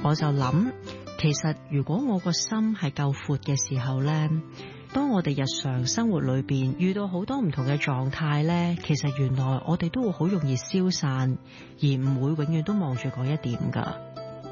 我就諗，其實如果我個心係夠闊嘅時候呢，當我哋日常生活裏邊遇到好多唔同嘅狀態呢，其實原來我哋都會好容易消散，而唔會永遠都望住嗰一點㗎。